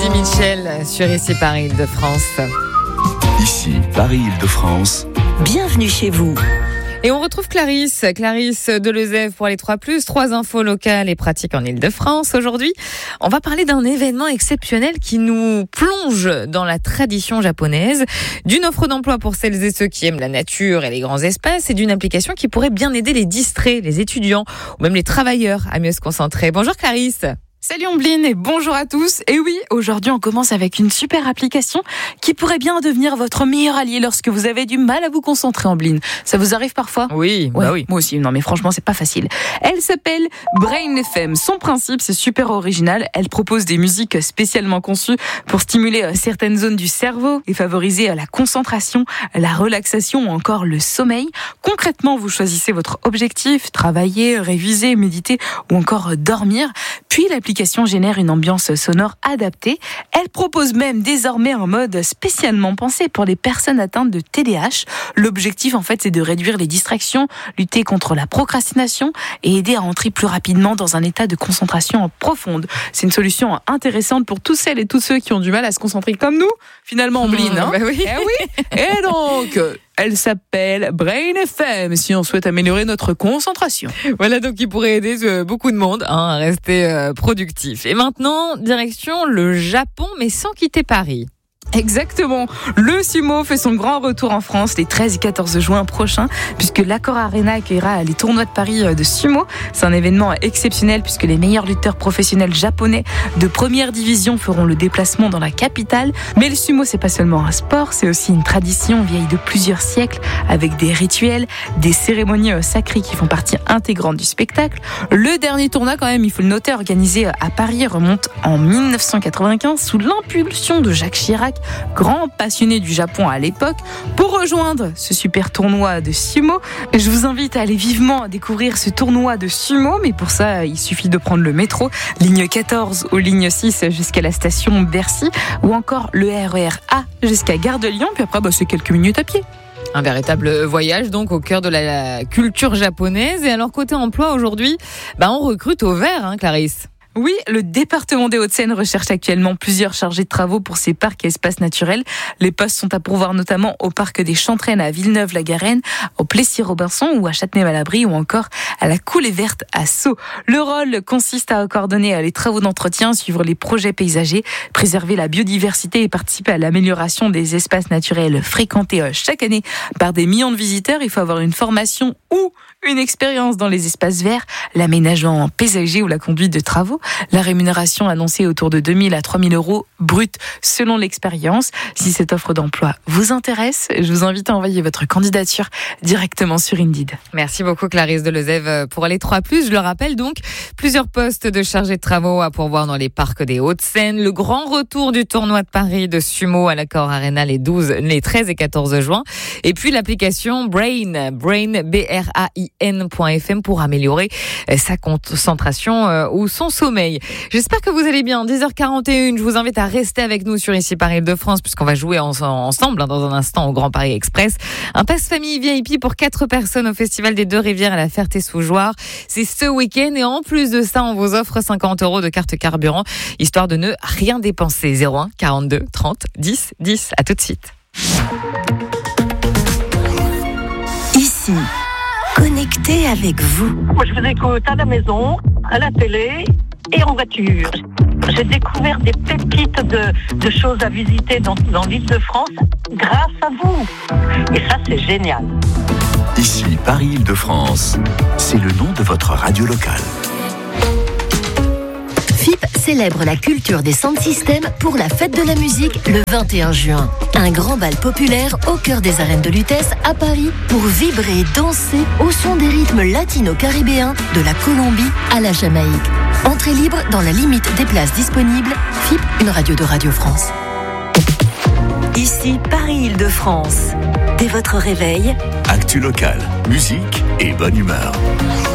Eddie Mitchell sur Ici Paris Île-de-France. Ici Paris Île-de-France. Bienvenue chez vous. Et on retrouve Clarisse Delezève pour les 3+, 3 infos locales et pratiques en Île-de-France. Aujourd'hui, on va parler d'un événement exceptionnel qui nous plonge dans la tradition japonaise, d'une offre d'emploi pour celles et ceux qui aiment la nature et les grands espaces et d'une application qui pourrait bien aider les distraits, les étudiants ou même les travailleurs à mieux se concentrer. Bonjour Clarisse. Salut Ombline et bonjour à tous. Et oui, aujourd'hui on commence avec une super application qui pourrait bien devenir votre meilleur allié lorsque vous avez du mal à vous concentrer, Ombline. Ça vous arrive parfois ? Oui, ouais, bah oui. Moi aussi, non mais franchement c'est pas facile. Elle s'appelle Brain FM. Son principe c'est super original. Elle propose des musiques spécialement conçues pour stimuler certaines zones du cerveau et favoriser la concentration, la relaxation ou encore le sommeil. Concrètement, vous choisissez votre objectif, travailler, réviser, méditer ou encore dormir. Puis l'application génère une ambiance sonore adaptée. Elle propose même désormais un mode spécialement pensé pour les personnes atteintes de TDAH. L'objectif, en fait, c'est de réduire les distractions, lutter contre la procrastination et aider à entrer plus rapidement dans un état de concentration profonde. C'est une solution intéressante pour tous celles et tous ceux qui ont du mal à se concentrer comme nous, finalement, Ombline. Bah oui. Eh oui. Et donc, elle s'appelle Brain FM si on souhaite améliorer notre concentration. Voilà, donc il pourrait aider beaucoup de monde à rester productif. Et maintenant, direction le Japon, mais sans quitter Paris. Exactement. Le sumo fait son grand retour en France les 13 et 14 juin prochains, puisque l'Accor Arena accueillera les tournois de Paris de sumo. C'est un événement exceptionnel puisque les meilleurs lutteurs professionnels japonais de première division feront le déplacement dans la capitale. Mais le sumo, c'est pas seulement un sport, c'est aussi une tradition vieille de plusieurs siècles avec des rituels, des cérémonies sacrées qui font partie intégrante du spectacle. Le dernier tournoi, quand même, il faut le noter, organisé à Paris, remonte en 1995 sous l'impulsion de Jacques Chirac, grand passionné du Japon à l'époque. Pour rejoindre ce super tournoi de sumo, je vous invite à aller vivement découvrir ce tournoi de sumo, mais pour ça, il suffit de prendre le métro, ligne 14 ou ligne 6 jusqu'à la station Bercy, ou encore le RER A jusqu'à Gare de Lyon, puis après, c'est quelques minutes à pied. Un véritable voyage donc au cœur de la culture japonaise. Et alors côté emploi aujourd'hui, on recrute au vert, Clarisse. Oui, le département des Hauts-de-Seine recherche actuellement plusieurs chargés de travaux pour ses parcs et espaces naturels. Les postes sont à pourvoir notamment au parc des Chantraines à Villeneuve-la-Garenne, au Plessis-Robinson ou à Châtenay-Malabry ou encore à la Coulée Verte à Sceaux. Le rôle consiste à coordonner les travaux d'entretien, suivre les projets paysagers, préserver la biodiversité et participer à l'amélioration des espaces naturels fréquentés chaque année par des millions de visiteurs. Il faut avoir une formation ou une expérience dans les espaces verts, l'aménagement paysager ou la conduite de travaux. La rémunération annoncée autour de 2 000 à 3 000 euros brut selon l'expérience. Si cette offre d'emploi vous intéresse, je vous invite à envoyer votre candidature directement sur Indeed. Merci beaucoup Clarisse Delezève pour les 3+. Je le rappelle donc, plusieurs postes de chargés de travaux à pourvoir dans les parcs des Hauts-de-Seine. Le grand retour du tournoi de Paris de sumo à l'Accor Arena les 13 et 14 juin. Et puis l'application Brain BRAIN.fm pour améliorer sa concentration ou son sommeil. J'espère que vous allez bien. 10h41, je vous invite à rester avec nous sur Ici Paris Île-de-France puisqu'on va jouer ensemble dans un instant au Grand Paris Express. Un pass famille VIP pour 4 personnes au Festival des Deux-Rivières à la Ferté-sous-Jouarre. C'est ce week-end et en plus de ça, on vous offre 50 € de carte carburant histoire de ne rien dépenser. 01 42 30 10 10. À tout de suite. Ici, connecté avec vous. Moi, je vous écoute à la maison, à la télé et en voiture. J'ai découvert des pépites de choses à visiter dans l'Île-de-France grâce à vous. Et ça, c'est génial. Ici Paris Île-de-France. C'est le nom de votre radio locale. FIP célèbre la culture des sound systems pour la fête de la musique le 21 juin. Un grand bal populaire au cœur des arènes de Lutèce à Paris pour vibrer et danser au son des rythmes latino-caribéens de la Colombie à la Jamaïque. Entrée libre dans la limite des places disponibles. FIP, une radio de Radio France. Ici Paris Île-de-France. Dès votre réveil, Actu locale, musique et bonne humeur.